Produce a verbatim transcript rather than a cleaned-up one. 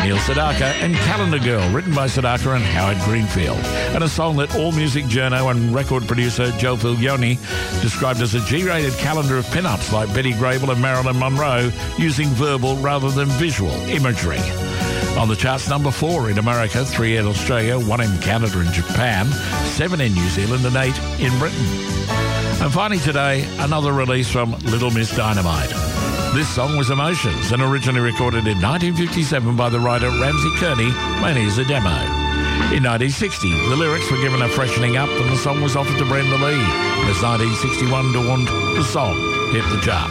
Neil Sedaka, and Calendar Girl, written by Sedaka and Howard Greenfield. And a song that All Music journo and record producer Joe Figlione described as a G-rated calendar of pin-ups like Betty Grable and Marilyn Monroe, using verbal rather than visual imagery. On the charts, number four in America, three in Australia, one in Canada and Japan, seven in New Zealand and eight in Britain. And finally today, another release from Little Miss Dynamite. This song was Emotions and originally recorded in nineteen fifty-seven by the writer Ramsey Kearney, mainly as a demo. In nineteen sixty, the lyrics were given a freshening up and the song was offered to Brenda Lee. And as nineteen sixty-one dawned, the song hit the chart.